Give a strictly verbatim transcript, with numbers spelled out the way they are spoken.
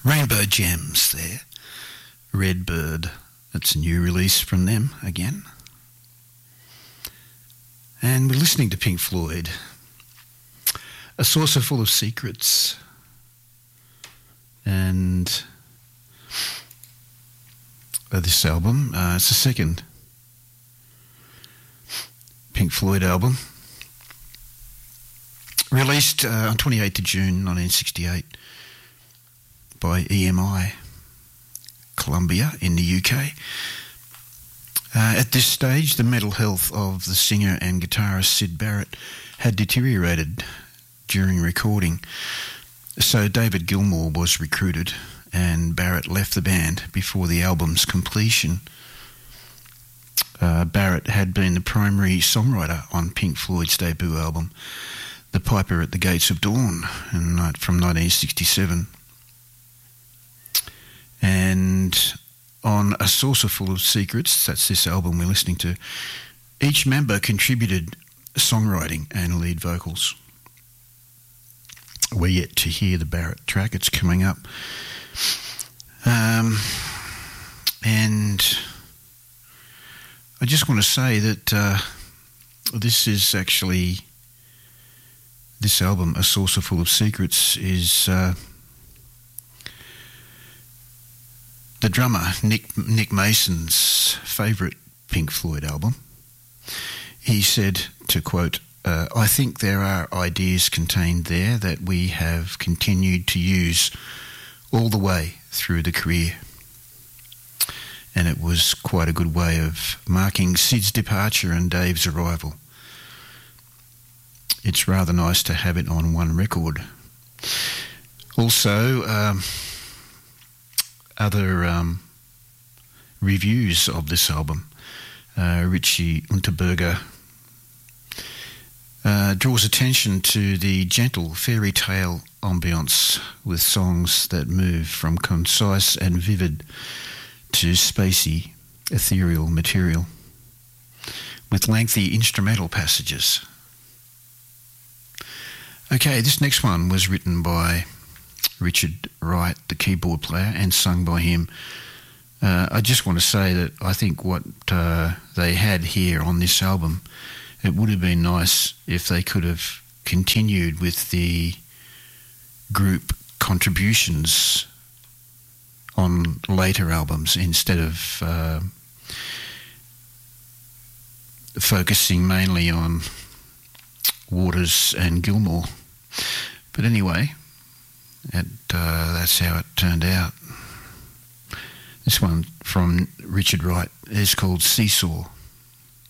Rainbow Gems there. Redbird. That's a new release from them again. And we're listening to Pink Floyd. A Saucer Full of Secrets. And uh, this album, uh, it's the second Pink Floyd album. Released uh, on twenty-eighth of June nineteen sixty-eight by E M I, Columbia in the U K. Uh, at this stage, the mental health of the singer and guitarist Syd Barrett had deteriorated during recording, so David Gilmour was recruited and Barrett left the band before the album's completion. Uh, Barrett had been the primary songwriter on Pink Floyd's debut album, The Piper at the Gates of Dawn, in, from nineteen sixty-seven. And on A Saucer Full of Secrets, that's this album we're listening to, each member contributed songwriting and lead vocals. We're yet to hear the Barrett track. It's coming up. Um, and I just want to say that uh, this is actually, this album, A Saucer Full of Secrets, is uh, the drummer Nick Nick Mason's favourite Pink Floyd album. He said, to quote, uh, I think there are ideas contained there that we have continued to use all the way through the career. And it was quite a good way of marking Syd's departure and Dave's arrival. It's rather nice to have it on one record. Also, um, other um, reviews of this album. Uh, Richie Unterberger uh, draws attention to the gentle fairy tale ambience with songs that move from concise and vivid to spacey, ethereal material, with lengthy instrumental passages. Okay, this next one was written by Richard Wright, the keyboard player, and sung by him. Uh, I just want to say that I think what uh, they had here on this album, it would have been nice if they could have continued with the group contributions on later albums instead of uh, focusing mainly on Waters and Gilmour. But anyway, and, uh, that's how it turned out. This one from Richard Wright is called Seesaw.